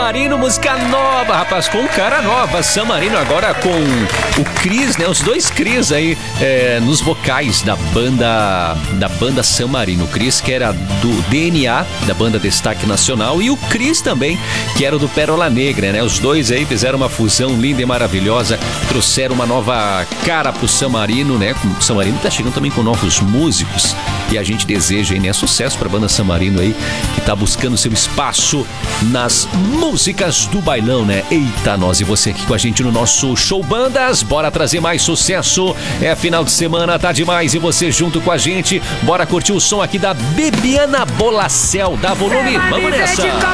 Marino, música nova, rapaz, com cara nova. San Marino agora com o Cris, né? Os dois Cris aí nos vocais da banda San Marino. O Cris, que era do DNA, da banda Destaque Nacional, e o Cris também, que era do Pérola Negra, né? Os dois aí fizeram uma fusão linda e maravilhosa, trouxeram uma nova cara pro San Marino, né? O San Marino tá chegando também com novos músicos e a gente deseja aí, né, sucesso pra banda San Marino aí, que tá buscando seu espaço nas músicas do bailão, né? Eita, nós e você aqui com a gente no nosso Show Bandas, bora trazer mais sucesso, é final de semana, tá demais, e você junto com a gente, bora curtir o som aqui da Bebiana Bolacel, dá volume, vamos nessa!